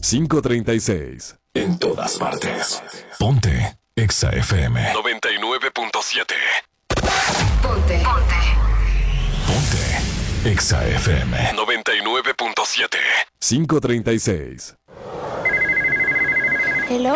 536. En todas partes. Ponte Exa FM 99.7. Ponte. Ponte Exa FM 99.7. 536. Hello.